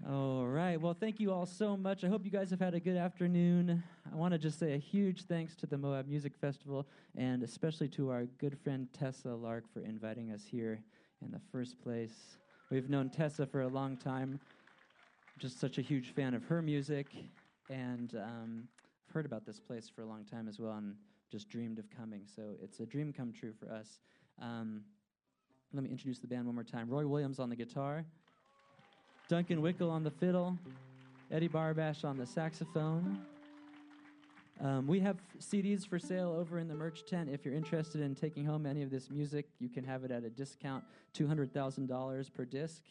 All right. Well, thank you all so much. I hope you guys have had a good afternoon. I want to just say a huge thanks to the Moab Music Festival and especially to our good friend Tessa Lark for inviting us here in the first place. We've known Tessa for a long time. Just such a huge fan of her music, and I've heard about this place for a long time as well and just dreamed of coming. So it's a dream come true for us. Let me introduce the band one more time. Roy Williams on the guitar. Duncan Wickel on the fiddle, Eddie Barbash on the saxophone. We have CDs for sale over in the merch tent. If you're interested in taking home any of this music, you can have it at a discount, $200,000 per disc.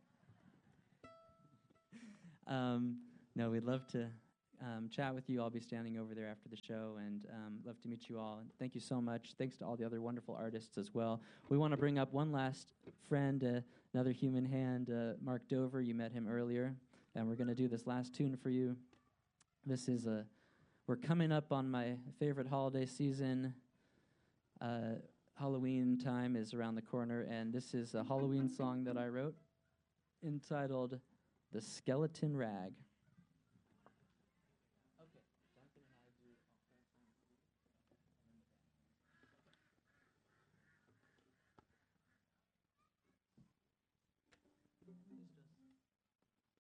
No, we'd love to chat with you. I'll be standing over there after the show, and love to meet you all. And thank you so much. Thanks to all the other wonderful artists as well. We want to bring up one last friend, another human hand, Mark Dover. You met him earlier, and we're going to do this last tune for you. This is we're coming up on my favorite holiday season. Halloween time is around the corner, and this is a Halloween song that I wrote entitled "The Skeleton Rag."